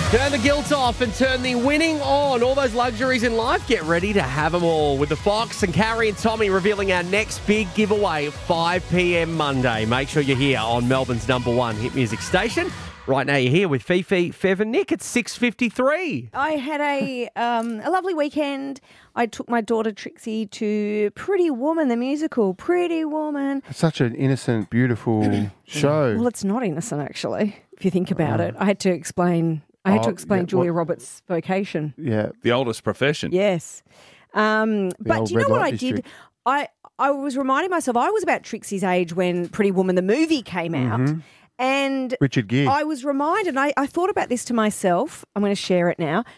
Turn the guilt off and turn the winning on. All those luxuries in life, get ready to have them all with the Fox and Carrie and Tommy revealing our next big giveaway at 5 p.m. Monday. Make sure you're here on Melbourne's #1 hit music station. Right now you're here with Fifi, Fev and Nick at 6:53. I had a lovely weekend. I took my daughter Trixie to Pretty Woman, the musical. Pretty Woman. It's such an innocent, beautiful show. Well, it's not innocent, actually, if you think about it. I had to explain Julia Roberts' vocation. Yeah. The oldest profession. Yes. But old do you know red what light I did? district. I was reminding myself, I was about Trixie's age when Pretty Woman, the movie, came out. And Richard Gere. I was reminded, and I thought about this to myself. I'm going to share it now.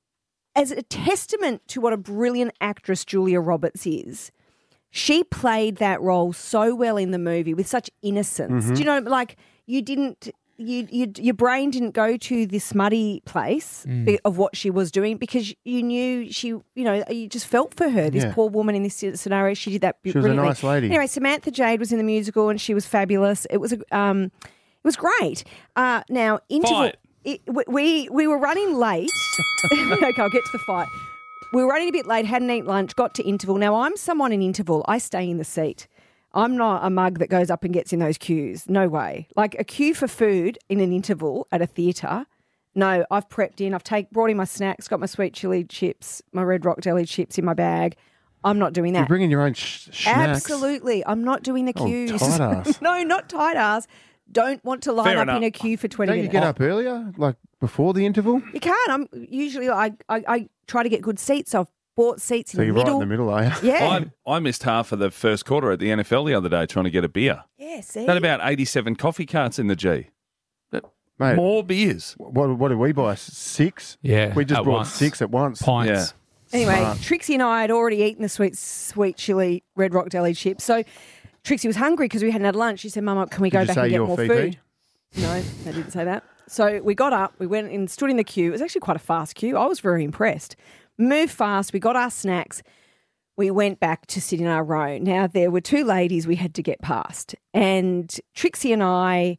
As a testament to what a brilliant actress Julia Roberts is, she played that role so well in the movie with such innocence. Do you know, like you didn't, your brain didn't go to this smutty place of what she was doing because you knew she, you just felt for her, this poor woman in this scenario. She did that She was a brilliantly. nice lady. Anyway, Samantha Jade was in the musical and she was fabulous. It was great. Now, interval. Fight. We were running late. Okay, I'll get to the fight. We were running a bit late, hadn't eaten lunch, got to interval. Now, I'm someone in interval. I stay in the seat. I'm not a mug that goes up and gets in those queues. No way. Like a queue for food in an interval at a theatre. No, I've prepped in. I've brought in my snacks, got my sweet chili chips, my Red Rock Deli chips in my bag. I'm not doing that. You're bringing your own snacks. Absolutely. I'm not doing the queues. tight ass. No, not tight ass. Don't want to line Fair up enough. in a queue for 20 Don't you minutes. get up earlier, like before the interval? You can't. I'm usually I try to get good seats. So I've bought seats So in you're the middle. right in the middle, are you? Yeah. I missed half of the first quarter at the NFL the other day trying to get a beer. Yeah, see? Had about 87 coffee carts in the G. Mate, More beers. what did we buy? 6? Yeah, We just at bought once. 6 at once. Pints. Anyway, Smart. Trixie and I had already eaten the sweet chili Red Rock Deli chips. So Trixie was hungry because we hadn't had lunch. She said, Mama, can we go Did you back say and get your more Fifi? food? No, I didn't say that. So we got up, we went and stood in the queue. It was actually quite a fast queue. I was very impressed. Moved fast, we got our snacks. We went back to sit in our row. Now, there were 2 ladies we had to get past. And Trixie and I,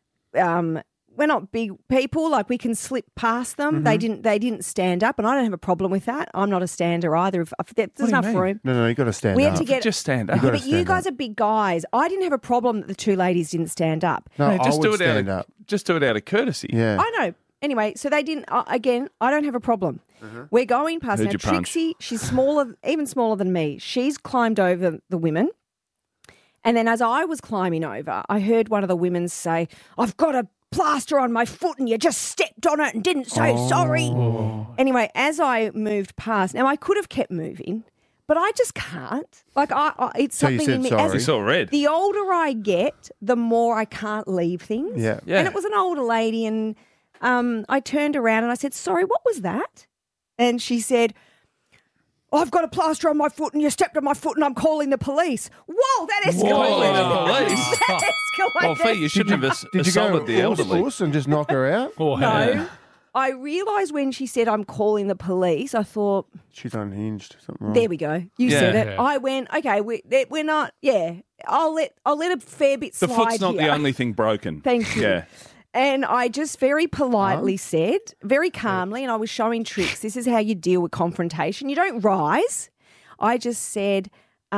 we're not big people. Like, we can slip past them. They didn't stand up, and I don't have a problem with that. I'm not a stander either. If there's do you enough mean? room. No, you got to stand We up. had to get Just stand up. You Yeah, gotta but you stand guys up. are big guys. I didn't have a problem that the 2 ladies didn't stand up. No, I just would do it stand out up. Just do it out of courtesy. Yeah. I know. Anyway, so they didn't. Again, I don't have a problem. We're going past Heard now. your punch. Trixie, she's smaller, even smaller than me. She's climbed over the women. And then as I was climbing over, I heard one of the women say, I've got a plaster on my foot and you just stepped on it and didn't say sorry. Anyway, as I moved past, now I could have kept moving, but I just can't. Like, it's So you something said in me. sorry. You saw red. The older I get, the more I can't leave things. Yeah. Yeah. And it was an older lady, and I turned around and I said, sorry, what was that? And she said, I've got a plaster on my foot and you stepped on my foot and I'm calling the police. Whoa, that escalated. Calling the police. That escalated. Well, Fee, you shouldn't have Did you go assaulted the elderly. horse and just knock her out? Oh, No. I realised when she said, I'm calling the police, I thought, She's unhinged. Something wrong. there we go. You Yeah. said it. Yeah. I went, okay, we're not, I'll let a fair bit The slide foot's not here. the only thing broken. Thank you. Yeah. And I just very politely said, very calmly, and I was showing Trix, this is how you deal with confrontation. You don't rise. I just said,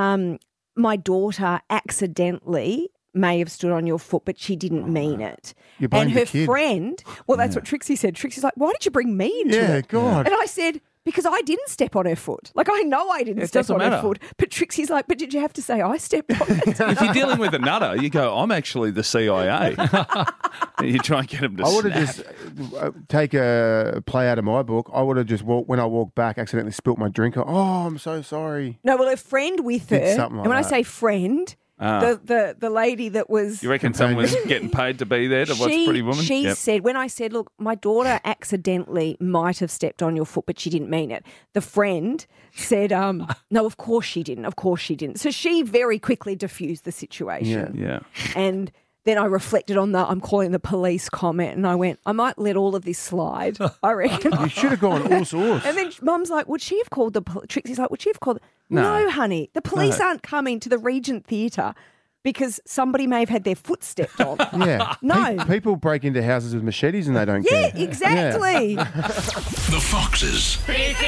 my daughter accidentally may have stood on your foot, but she didn't mean it. You blamed And her the kid. friend, well, that's what Trixie said. Trixie's like, why did you bring me into Yeah, it? God. And I said, because I didn't step on her foot. Like, I know I didn't It step doesn't on her matter. foot. But Trixie's like, but did you have to say I stepped on it? If you're dealing with a nutter, you go, I'm actually the CIA. And you try and get him to I would snap. have just take a play out of my book. I would have just when I walked back, accidentally spilt my drink. Oh, I'm so sorry. No, well, a friend with her. Did something like and when I that. say friend, the lady that was... You reckon someone's getting paid to be there to watch Pretty Woman? She Yep. said, when I said, look, my daughter accidentally might have stepped on your foot, but she didn't mean it. The friend said, no, of course she didn't. Of course she didn't. So she very quickly diffused the situation. Yeah. And then I reflected on the I'm calling the police comment and I went, I might let all of this slide, I reckon. You should have gone all sorts. And then Mum's like, would she have called the Trixie's like, would she have called? No, honey, the police aren't coming to the Regent Theatre because somebody may have had their foot stepped on. Yeah. No. People break into houses with machetes and they don't care. Yeah, exactly. The Foxes.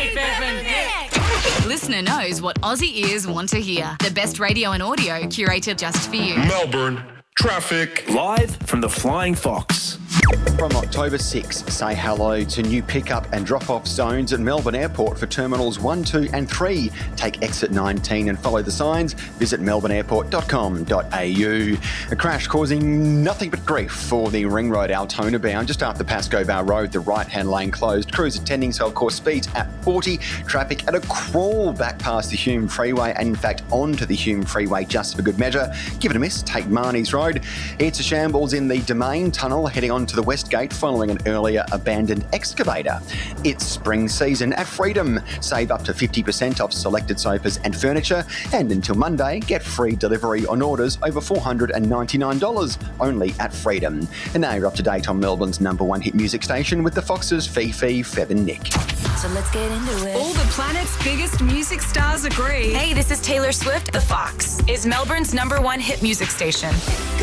Listener knows what Aussie ears want to hear. The best radio and audio curated just for you. Melbourne. Traffic. Live from the Flying Fox. From October 6, say hello to new pick-up and drop-off zones at Melbourne Airport for Terminals 1, 2 and 3. Take exit 19 and follow the signs. Visit melbourneairport.com.au. A crash causing nothing but grief for the Ring Road Altona bound. Just after Pascoe Vale Road, the right-hand lane closed. Crews attending, so of course speeds at 40. Traffic at a crawl back past the Hume Freeway and in fact onto the Hume Freeway just for good measure. Give it a miss, take Marnie's Road. It's a shambles in the Domain Tunnel heading on to the West Gate following an earlier abandoned excavator. It's spring season at Freedom. Save up to 50% off selected sofas and furniture. And until Monday, get free delivery on orders over $499 only at Freedom. And now you're up to date on Melbourne's #1 hit music station with the Foxes, Fifi, Feb and Nick. So let's get into it. All the planet's biggest music stars agree. Hey, this is Taylor Swift. The Fox is Melbourne's #1 hit music station.